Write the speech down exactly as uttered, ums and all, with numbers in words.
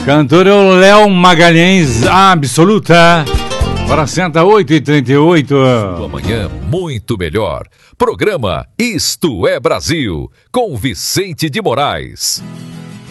Cantor Léo Magalhães, Absoluta. Para senta oito e trinta e oito. Amanhã, muito melhor. Programa Isto é Brasil, com Vicente de Moraes.